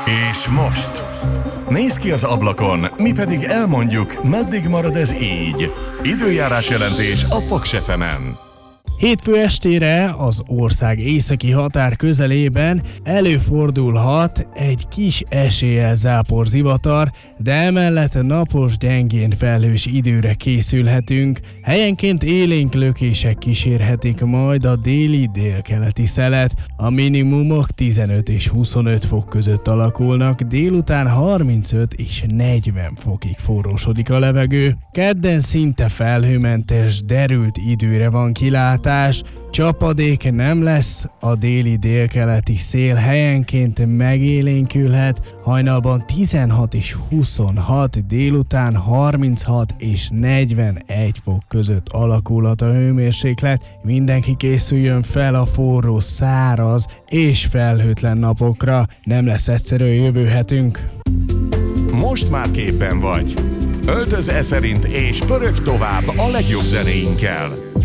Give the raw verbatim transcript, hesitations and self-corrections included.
És most? Nézz ki az ablakon, mi pedig elmondjuk, meddig marad ez így. Időjárás jelentés a Paks ef emen. Hétfő estére az ország északi határ közelében előfordulhat egy kis eséllyel zápor zivatar, de emellett napos, gyengén felhős időre készülhetünk. Helyenként élénk lökések kísérhetik majd a déli délkeleti szelet. A minimumok tizenöt és huszonöt fok között alakulnak, délután harmincöt és negyven fokig forrósodik a levegő. Kedden szinte felhőmentes, derült időre van kilátás. Csapadék nem lesz, a déli délkeleti szél helyenként megélénkülhet, hajnalban tizenhat és huszonhat, délután harminchat és negyvenegy fok között alakulhat a hőmérséklet. Mindenki készüljön fel a forró, száraz és felhőtlen napokra, nem lesz egyszerű a jövő hetünk. Most már képben vagy. Öltöz e szerint és pörög tovább a legjobb zenéinkkel.